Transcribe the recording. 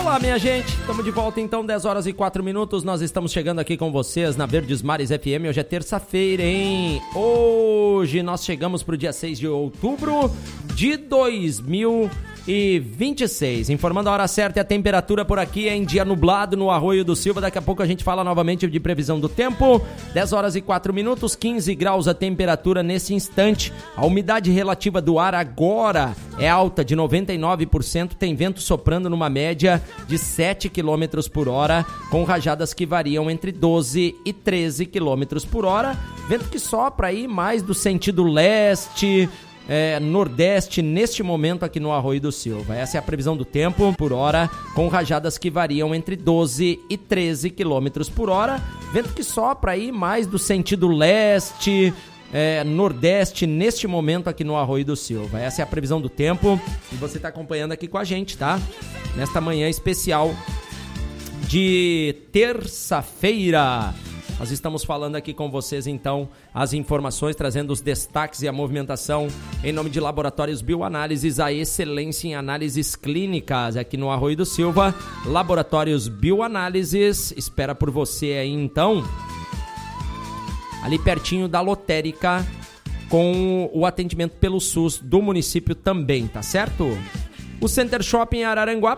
Olá, minha gente, estamos de volta então, 10 horas e 4 minutos, nós estamos chegando aqui com vocês na Verdes Mares FM, hoje é terça-feira, hein? Hoje nós chegamos pro dia 6 de outubro de 2026, informando a hora certa e a temperatura por aqui é em dia nublado no Arroio do Silva, daqui a pouco a gente fala novamente de previsão do tempo, 10 horas e 4 minutos, 15 graus a temperatura nesse instante, a umidade relativa do ar agora é alta de 99%, tem vento soprando numa média de 7 km por hora, com rajadas que variam entre 12 e 13 km por hora, vento que sopra aí mais do sentido leste, nordeste neste momento aqui no Arroio do Silva. Essa é a previsão do tempo por hora, com rajadas que variam entre 12 e 13 km por hora, vento que sopra aí mais do sentido leste, nordeste neste momento aqui no Arroio do Silva. Essa é a previsão do tempo e você está acompanhando aqui com a gente, tá? Nesta manhã especial de terça-feira. Nós estamos falando aqui com vocês, então, as informações, trazendo os destaques e a movimentação em nome de Laboratórios Bioanálises, a excelência em análises clínicas aqui no Arroio do Silva. Laboratórios Bioanálises, espera por você aí, então, ali pertinho da lotérica, com o atendimento pelo SUS do município também, tá certo? O Center Shopping Araranguá